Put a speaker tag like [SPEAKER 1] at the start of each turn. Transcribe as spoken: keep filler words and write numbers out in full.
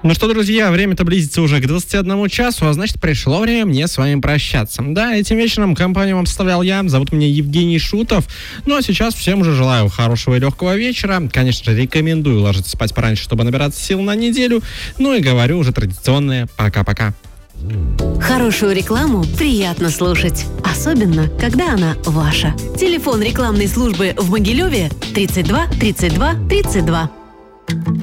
[SPEAKER 1] Ну что, друзья, время-то близится уже к двадцати одному часу, а значит, пришло время мне с вами прощаться. Да, этим вечером компанию вам составлял я, зовут меня Евгений Шутов. Ну а сейчас всем уже желаю хорошего и легкого вечера. Конечно же, рекомендую ложиться спать пораньше, чтобы набираться сил на неделю. Ну и говорю уже традиционное пока-пока.
[SPEAKER 2] Хорошую рекламу приятно слушать, особенно, когда она ваша. Телефон рекламной службы в Могилеве тридцать два тридцать два тридцать два.